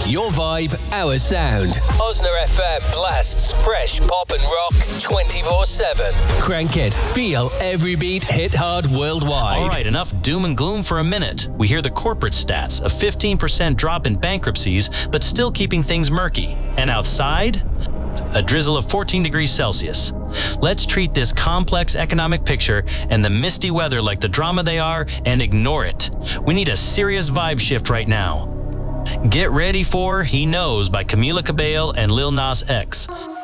Your vibe, our sound. Osner FM blasts fresh pop and rock 24/7. Crank it. Feel every beat hit hard worldwide. All right, enough doom and gloom for a minute. We hear the corporate stats, a 15% drop in bankruptcies, but still keeping things murky. And outside, a drizzle of 14 degrees Celsius. Let's treat this complex economic picture and the misty weather like the drama they are and ignore it. We need a serious vibe shift right now. Get ready for He Knows by Camila Cabello and Lil Nas X.